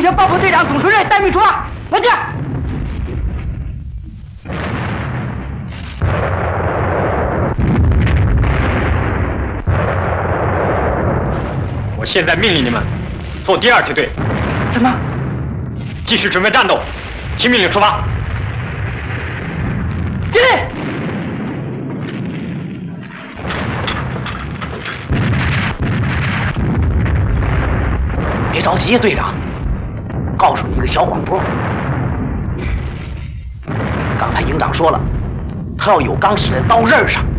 东协报部队长董书瑞待命出发，文件。 我现在命令你们做第2梯队。 什么？ 继续准备战斗，听命令出发。 敬令。别着急，队长，告诉你一个小广播。刚才营长说了，他要有钢死在刀刃上。